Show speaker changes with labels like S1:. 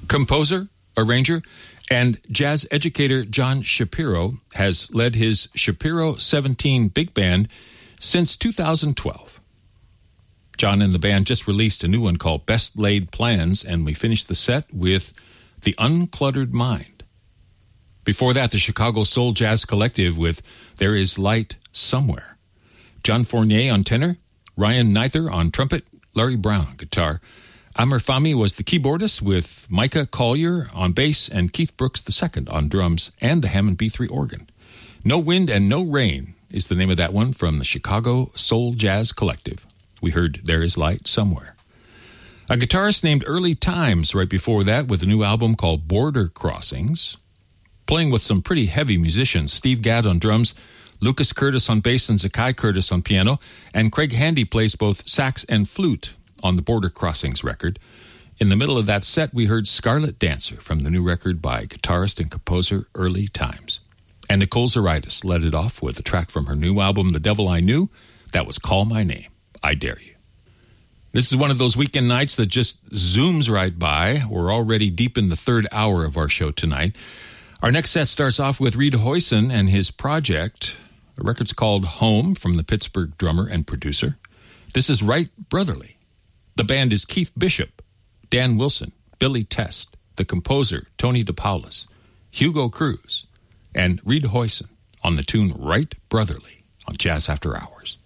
S1: Composer, arranger, and jazz educator John Shapiro has led his Shapiro 17 Big Band since 2012. John and the band just released a new one called Best Laid Plans, and we finished the set with The Uncluttered Mind. Before that, the Chicago Soul Jazz Collective with There Is Light Somewhere. John Fournier on tenor, Ryan Neither on trumpet, Larry Brown on guitar. Amr Fahmy was the keyboardist with Micah Collier on bass and Keith Brooks II on drums and the Hammond B3 organ. No Wind and No Rain is the name of that one from the Chicago Soul Jazz Collective. We heard There Is Light Somewhere. A guitarist named Early Times right before that with a new album called Border Crossings. Playing with some pretty heavy musicians, Steve Gadd on drums, Lucas Curtis on bass and Zakai Curtis on piano, and Craig Handy plays both sax and flute on the Border Crossings record. In the middle of that set, we heard Scarlet Dancer from the new record by guitarist and composer Early Times. And Nicole Zaritis led it off with a track from her new album, The Devil I Knew. That was Call My Name, I Dare You. This is one of those weekend nights that just zooms right by. We're already deep in the third hour of our show tonight. Our next set starts off with Reed Hoyson and his project. The record's called Home from the Pittsburgh drummer and producer. This is Right Brotherly. The band is Keith Bishop, Dan Wilson, Billy Test, the composer Tony DePaulis, Hugo Cruz, and Reed Hoyson on the tune Right Brotherly on Jazz After Hours.